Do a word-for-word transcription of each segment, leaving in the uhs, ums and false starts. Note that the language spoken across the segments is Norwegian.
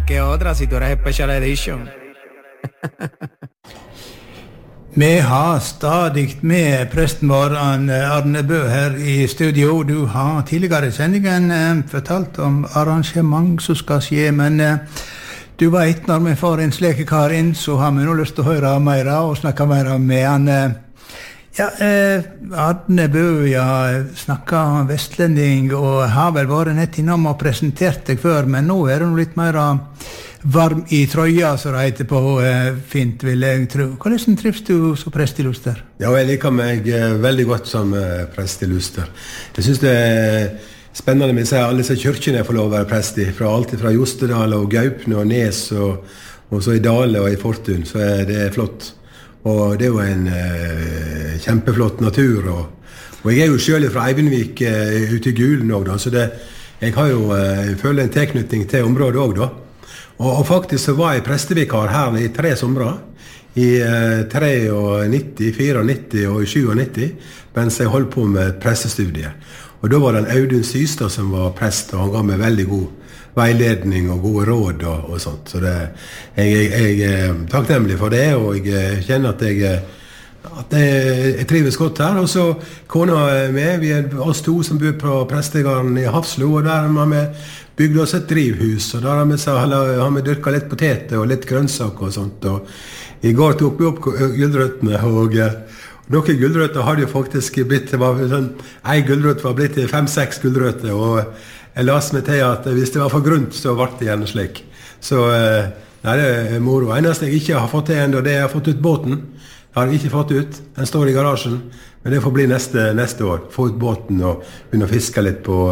¿qué otra si tú eres Special Edition? Vi har stadig med presten vår Arne Bø her i studio. Du har tidligere i sendingen eh, fortalt om arrangement som skal skje, men eh, du vet, når vi får en slekekar inn, så har vi nå lyst til å høre mer og snakke mer med han. Eh, ja, eh, Arne Bø, ja, snakker om vestlending, og har vel vært nett innom og presentert deg før, men nå er det noe litt mer varm i trøya, så det heter på eh, fint, vil jeg tro. Hvordan trives du som prest i Luster? Ja, jeg liker meg eh, veldig godt som eh, prest i Luster. Jeg synes det er spennende med seg alle disse kyrkene jeg får lov å være prest i, fra alt fra Jostedal og Gaupne og Nes, og, og så i Dale og i Fortun, så er det flott. Og det er jo en eh, kjempeflott natur, og, og jeg er jo selv fra Eivinnvik eh, ute i Gulen også, da, så det, jeg har jo, eh, jeg føler en tilknytning til området også da. Og, og faktisk så var jeg prestevikar her i tre somre, i eh, nittitre, nittini og nittini, mens jeg holdt på med prestestudier. Og da var det en Audun Systad som var prest, og han ga meg veldig god veiledning og gode råd og, og sånt. Så det, jeg, jeg, jeg er takknemlig for det, og jeg kjenner at jeg, at jeg, jeg trives godt her. Og så kona er med, vi er oss to som bor på prestegården i Hafslo, og der har vi bygd oss et drivhus, og der har vi, har vi dyrket litt poteter og litt grønnsaker og sånt. Og i går tok vi opp gulrøttene, og noen gulrøtter hadde jo faktisk blitt, det var sånn, en gulrøtt var blitt til fem-seks gulrøtter, og jeg las meg til at hvis det var for grunt, så ble det gjerne slik. Så nei, det er moro. Eneste jeg ikke har fått til enda, det er jeg har fått ut båten. Jeg har ikke fått ut, den står i garasjen, men det får bli neste, neste år. Få ut båten og begynne å fiske litt på,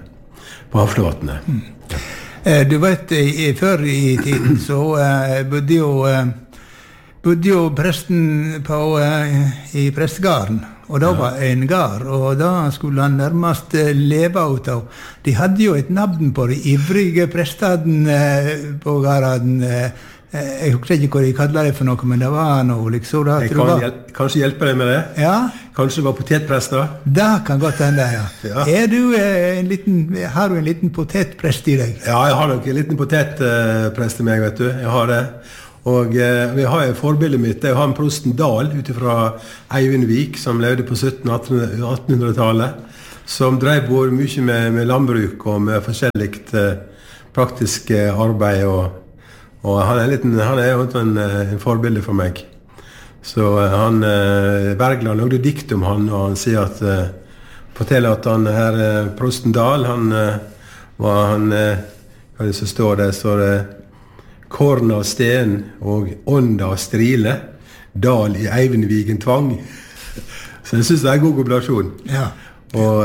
på havflåtene. Mm. Eh, du vet, i, før i tiden så eh, bodde jo eh, bodde jo presten på, eh, i prestegarden, og da var en gard, og da skulle han nærmest eh, leve ut av. De hadde jo et navn på de ivrige prestene eh, på garden. Eh, jeg husker ikke hva de kallet det for noe, men det var noe liksom. Da, jeg kan hjel kanskje hjelpe deg med det? Ja. Kanskje det var potetprester? Det kan godt hende, ja. ja. Er du, eh, en liten, har du en liten potetprest i deg? Ja, jeg har nok en liten potetprest i meg, vet du. Jeg har det. Og eh, vi har jo forbildet mitt, det er han prosten Dahl utifra Eivinnvik, som levde på sytten-attenhundretallet, som drev både mye med, med landbruk og med forskjellig eh, praktisk eh, arbeid, og, og han er, liten, han er jo en, en forbilde for meg. Så eh, han, eh, Bergland lagde dikt om han, og han sier at, eh, forteller at han her, eh, prosten Dahl, han eh, var han, eh, hva er det som står der, så det Korn av sten og ånd av strile, dal i Eivinnvigen tvang. Så jeg synes det er en god kombinasjon. Ja. Og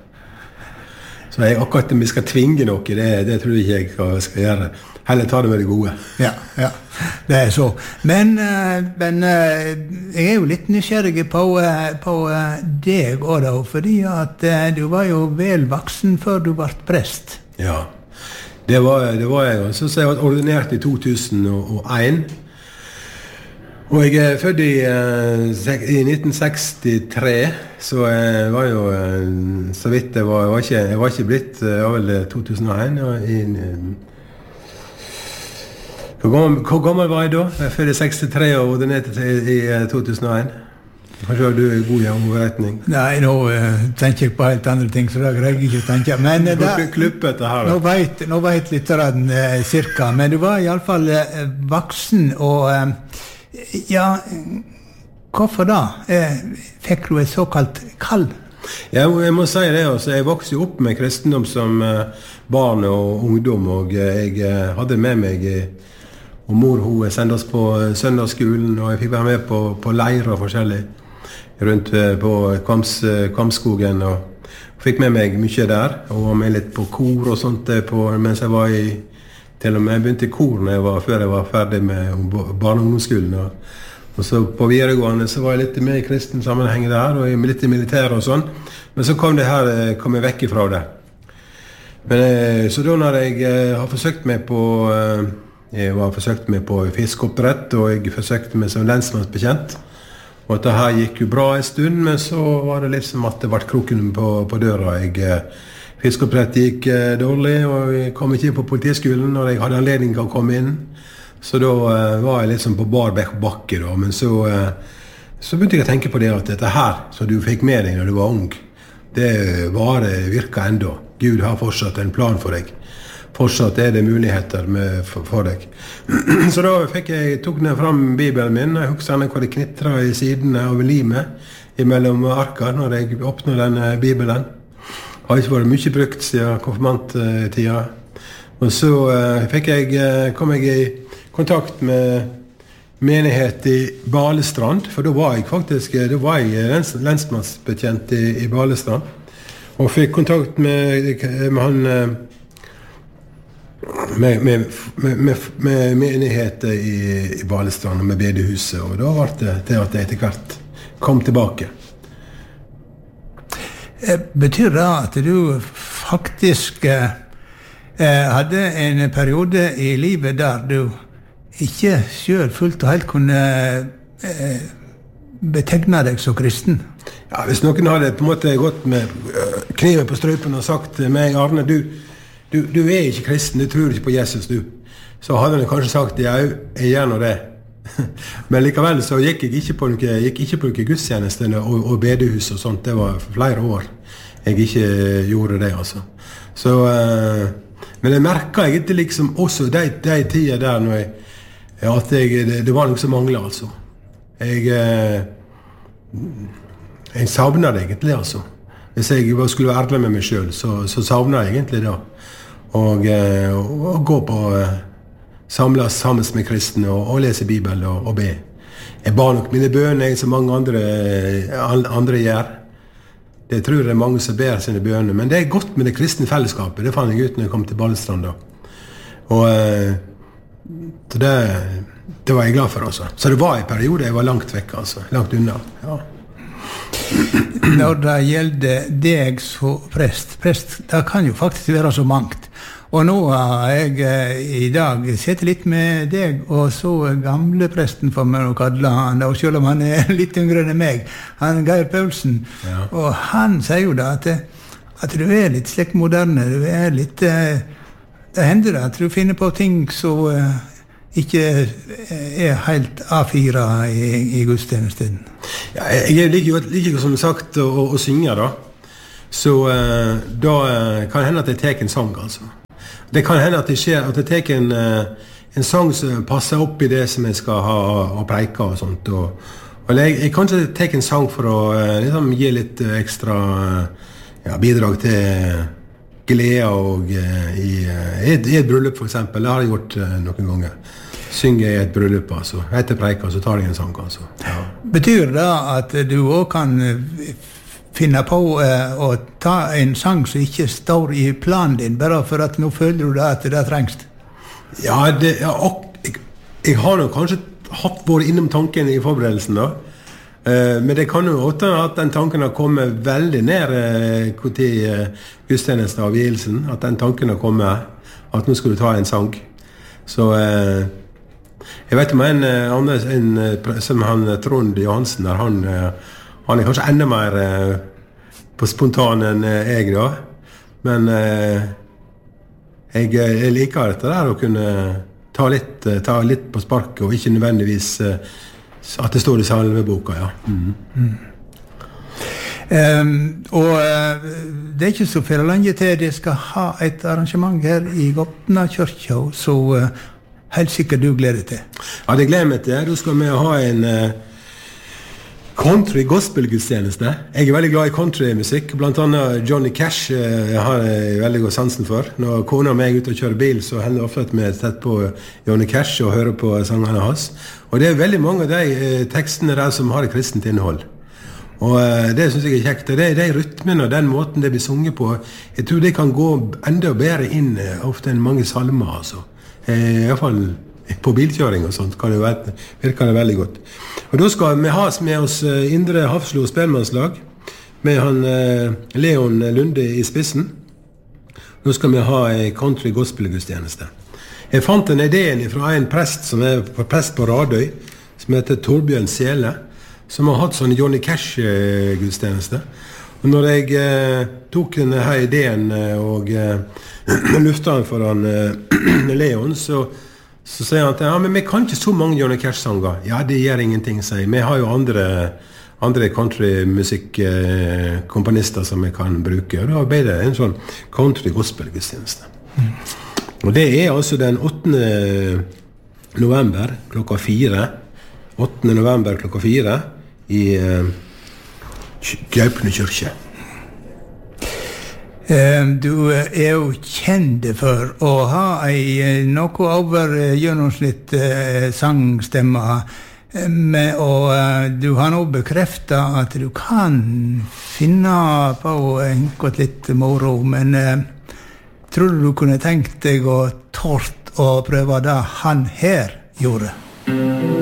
så jeg, akkurat om vi skal tvinge noe, det, det tror jeg ikke jeg skal gjøre. Heller ta det med det gode. Ja, ja, det er så. Men, men jeg er jo litt nysgjerrig på, på deg også da, fordi at du var jo vel voksen før du ble prest. Ja. Det var, det var jeg, så jeg var ordinert i to tusen og en, og jeg er født i, i nitten sekstitre, så jeg var jo, så vidt jeg var, jeg var ikke, jeg var ikke blitt, jeg var vel to tusen og en, og i, hvor, gammel, hvor gammel var jeg da? Jeg er født i sekstitre og ordinert i, i to tusen og en. Kanskje du er god i overretning? Nei, nå uh, tenker jeg på helt andre ting, så da greier jeg ikke å tenke. Men uh, da, her, nå vet, nå vet litt av den uh, cirka, men du var i alle fall uh, voksen, og uh, ja, hvorfor da? Uh, fikk du et såkalt kall? Ja, jeg må si det, altså, jeg vokste jo opp med kristendom som uh, barn og ungdom, og uh, jeg uh, hadde med meg uh, og mor hun sendte oss på uh, søndagsskolen, og jeg fikk være med på, på leir og forskjellig rundt på Kvams, Kvamskogen, og fikk med meg mye der, og var med litt på kor og sånt på, mens jeg var i, til og med jeg begynte i kor når jeg var, før jeg var ferdig med barne- og ungdomsskolen, og, og så på videregående så var jeg litt med i kristen sammenheng der, og litt i militæret og sånn, men så kom det her, kom jeg vekk ifra det. Men så da når jeg har forsøkt meg på, jeg har forsøkt meg på fiskeoppdrett, og jeg forsøkte meg som lensmannsbekjent, og dette her gikk jo bra en stund, men så var det liksom at det ble kroken på, på døra. Jeg, Fiskoppdrett gikk eh, dårlig, og jeg kom ikke inn på politiskolen når jeg hadde anledning til å komme inn. Så da eh, var jeg litt sånn på bar bakke da, men så, eh, så begynte jeg å tenke på det at dette her, som du fikk med deg når du var ung, det var det virka enda. Gud har fortsatt en plan for deg. Fortsatt er det muligheter med, for, for deg. Så da fikk jeg, tok jeg fram Bibelen min, jeg husker henne hva det knitret i sidene av limet mellom arka når jeg åpnet denne Bibelen. Det har ikke vært mye brukt siden konfirmanttida. Og så uh, fikk jeg, uh, kom jeg i kontakt med menighet i Balestrand, for da var jeg faktisk da var jeg lens, lensmannsbetjent i, i Balestrand, og fikk kontakt med, med han med, med, med, med menigheter i, i Balestrand og med bedehuset, og da var det til at jeg etter hvert kom tilbake. Betyr det at du faktisk eh, hadde en periode i livet der du ikke selv fullt og helt kunne eh, betegne deg som kristen? Ja, hvis noen hadde på en måte gått med kniven på strupen og sagt til meg, Arne, du, du, du er ikke kristen, du tror ikke på Jesus, du. Så hadde han kanskje sagt, ja, jeg gjør nå det. Men likevel så gikk jeg ikke på noe, jeg gikk ikke på noe gudstjeneste og, og bedehus og sånt. Det var flere år jeg ikke gjorde det, altså. Så, uh, men jeg merket egentlig liksom også de, de tider der når jeg, at jeg, det, det var noe som manglet, altså. Jeg, uh, jeg savnet det egentlig, altså. Hvis jeg skulle være ærlig med meg selv, så, så savnet jeg egentlig det. Og, uh, og gå på... Uh, samles sammen med kristne og, og lese Bibelen og, og be. Jeg ba nok mine bønner som mange andre, andre gjør. Det tror jeg det er mange som ber sine bønner. Men det er godt med det kristne fellesskapet. Det fant jeg ut når jeg kom til Balestrand da. Og det, det var jeg glad for også. Så det var en periode jeg var langt vekk, altså. Langt unna. Ja. Når det gjelder deg som prest, prest, det kan jo faktisk være så mangt. Og nå har jeg eh, i dag sett litt med deg, og så gamle presten for meg å kalle han, og selv om han er litt yngre enn meg, han Geir Paulsen. Ja. Og han sier jo da at, at du er litt slik moderne, du er litt, eh, det hender at du finner på ting som eh, ikke er helt A fire i, i gudstjenesten. Ja, jeg liker jo som sagt å, å synge da, så eh, da kan det hende at jeg tar en sang, altså. Det kan hende at det skjer, at jeg tar en, en sang som passer opp i det som jeg skal ha og preike og sånt. Og, og jeg, jeg kan ikke ta en sang for å liksom, gi litt ekstra ja, bidrag til glede og i, i, et, i et bryllup for eksempel. Det har jeg gjort noen ganger. Synger jeg et bryllup, altså. Etter preika, så tar jeg en sang, altså. Ja. Betyr det at du også kan finne på uh, å ta en sang som ikke står i planen din, bare for at nå føler du det at det trengs? Ja, det, ja og, jeg, jeg har nok kanskje hatt vært innom tanken i forberedelsen da. Uh, men det kan jo også at den tanken har kommet veldig ned uh, til uh, gudstjenesten av vielsen, at den tanken har kommet, at nå skal du ta en sang. Så uh, jeg vet om en, en, en som han Trond Johansen der, han, han er kanskje enda mer uh, på spontan enn jeg da, men uh, jeg, jeg liker dette der å kunne ta litt, ta litt på sparket, og ikke nødvendigvis uh, at det står i salmeboka, ja. Mm. Mm. Um, og uh, det er ikke så for lenge til de skal ha et arrangement her i Gotna kyrkja, så uh, helt sikkert du gleder til. Ja, det gleder meg til. Da skal vi ha en uh, country gospel-gudstjeneste. Jeg er veldig glad i countrymusikk, blant annet Johnny Cash uh, har jeg veldig god sansen for. Når kona og meg er ute og kjører bil, så hender det ofte at vi sett på Johnny Cash og hører på sangene hans. Og det er veldig mange av de uh, tekstene der som har et kristent innhold. Og uh, det synes jeg er kjekt. Det er de rytmene og den måten det blir sunget på. Jeg tror det kan gå enda bedre inn uh, ofte enn mange salmer, altså. Uh, I hvert fall på bilkjøring og sånt kan det være, virker det veldig godt. Og da skal vi ha med oss uh, Indre Hafslo spelmannslag med han uh, Leon Lunde i spissen. Da skal vi ha en country gospel-gudstjeneste. Jeg fant en ideen fra en prest som er prest på Radøy, som heter Torbjørn Sele, som har hatt sånn Johnny Cash-gudstjeneste. Og når jeg eh, tok denne her ideen eh, og eh, lufta den foran eh, Leon, så, så sier han at ja, men vi kan ikke så mange Johnny Cash-sanger. Ja, det gjør ingenting, sier jeg. Vi har jo andre, andre countrymusikk-komponister som vi kan bruke. Og da ble det en sånn country-gospel-gudstjeneste. Mm. Og det er altså den åttende november klokka fire. åttende november klokka fire i eh, Gaupne kyrkje. Du er jo kjent for å ha ei noe over gjennomsnitt sangstemme, og du har nå bekreftet at du kan finne på noe litt moro, men tror du du kunne tenkt deg å tort å prøve det han her gjorde?